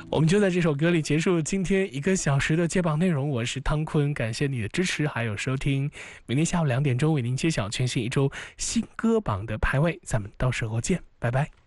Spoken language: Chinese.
我们就在这首歌里结束今天1个小时的揭榜内容。我是汤坤，感谢你的支持还有收听。明天下午2点钟为您揭晓全新一周新歌榜的排位，咱们到时候见，拜拜。